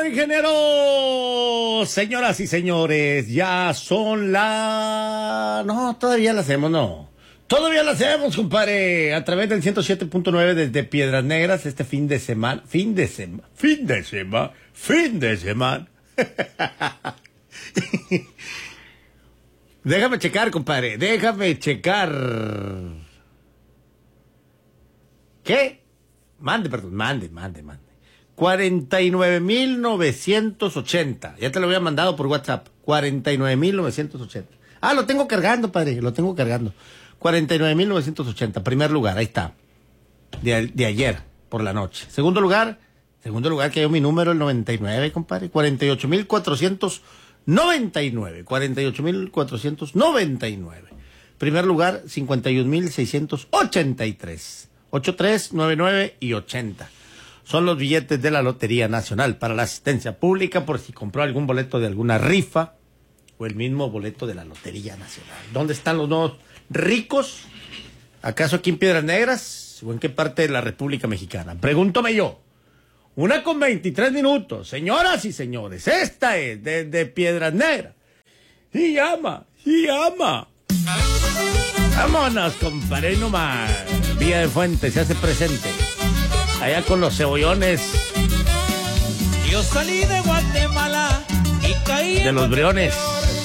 ingeniero! Señoras y señores, ya son No, todavía la hacemos, no. Todavía la hacemos, compadre. A través del 107.9 desde Piedras Negras, este fin de semana. Déjame checar, compadre. Déjame checar. ¿Qué? Mande. 49,980. Ya te lo había mandado por WhatsApp. 49,980. Ah, lo tengo cargando, padre. Lo tengo cargando. 49,980. Primer lugar, ahí está. De ayer, por la noche. Segundo lugar, que hay mi número, el 99, compadre. 48,499. 48,499. Primer lugar, 51,683. 83, 99 y 80. Son los billetes de la Lotería Nacional para la asistencia pública por si compró algún boleto de alguna rifa o el mismo boleto de la Lotería Nacional. ¿Dónde están los nuevos ricos? ¿Acaso aquí en Piedras Negras o en qué parte de la República Mexicana? Pregúntome yo. 1:23. Señoras y señores, esta es desde Piedras Negras. Y llama. Vámonos, compadre, nomás. Vía de Fuente se hace presente. Allá con los cebollones. Yo salí de Guatemala y caí de los Briones.